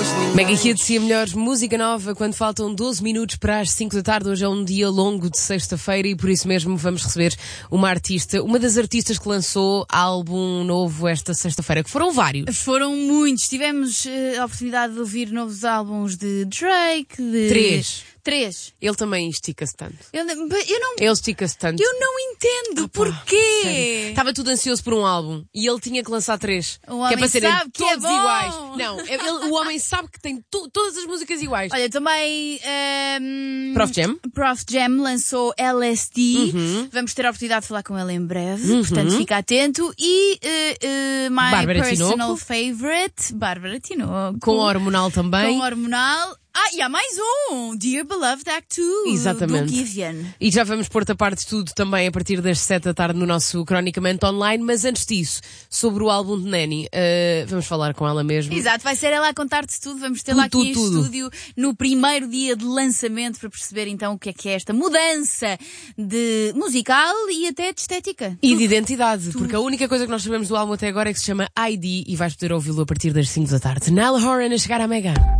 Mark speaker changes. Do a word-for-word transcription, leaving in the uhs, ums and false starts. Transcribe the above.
Speaker 1: Mega Hits e a melhor música nova quando faltam doze minutos para as cinco da tarde. Hoje é um dia longo de sexta-feira e por isso mesmo vamos receber uma artista, uma das artistas que lançou álbum novo esta sexta-feira, que foram vários.
Speaker 2: Foram muitos. Tivemos uh, a oportunidade de ouvir novos álbuns de Drake, de...
Speaker 1: Três.
Speaker 2: Três.
Speaker 1: Ele também estica-se tanto.
Speaker 2: Eu, eu não...
Speaker 1: Ele estica-se tanto.
Speaker 2: Eu não entendo
Speaker 1: ah,
Speaker 2: porquê.
Speaker 1: Sério. Estava tudo ansioso por um álbum e ele tinha que lançar três.
Speaker 2: O homem
Speaker 1: que é para serem
Speaker 2: sabe que
Speaker 1: todos
Speaker 2: é bom.
Speaker 1: iguais. Não, ele, o homem sabe que tem tu, todas as músicas iguais.
Speaker 2: Olha, também... Um,
Speaker 1: Prof Jam.
Speaker 2: Prof Jam lançou L S D. Uhum. Vamos ter a oportunidade de falar com ele em breve. Uhum. Portanto, fica atento. E uh, uh, My
Speaker 1: Bárbara
Speaker 2: Personal
Speaker 1: Tinoco.
Speaker 2: Favorite, Bárbara Tinoco.
Speaker 1: Com Hormonal também.
Speaker 2: Com Hormonal. Ah, e há mais um! Dear Beloved Act dois.
Speaker 1: Exatamente.
Speaker 2: Do Givian.
Speaker 1: E já vamos pôr-te a parte de tudo também a partir das sete da tarde no nosso Cronicamente Online. Mas antes disso, sobre o álbum de Nanny, uh, vamos falar com ela mesmo.
Speaker 2: Exato, vai ser ela a contar-te tudo. Vamos ter
Speaker 1: tudo,
Speaker 2: lá aqui
Speaker 1: tudo,
Speaker 2: em
Speaker 1: tudo.
Speaker 2: estúdio no primeiro dia de lançamento para perceber então o que é que é esta mudança de musical e até de estética.
Speaker 1: E
Speaker 2: tudo.
Speaker 1: de identidade,
Speaker 2: tudo.
Speaker 1: Porque a única coisa que nós sabemos do álbum até agora é que se chama I D e vais poder ouvi-lo a partir das cinco da tarde. Niall Horan a chegar à Mega.